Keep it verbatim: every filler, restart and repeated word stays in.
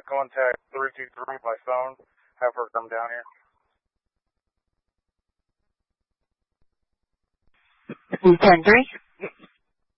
contact three two three by phone. Have her come down here. ten three.